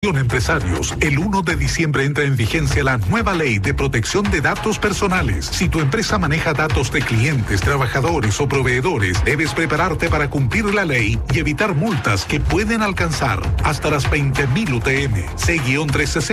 Empresarios, el 1 de diciembre entra en vigencia la nueva ley de protección de datos personales. Si tu empresa maneja datos de clientes, trabajadores o proveedores, debes prepararte para cumplir la ley y evitar multas que pueden alcanzar hasta las 20.000 UTM. C-360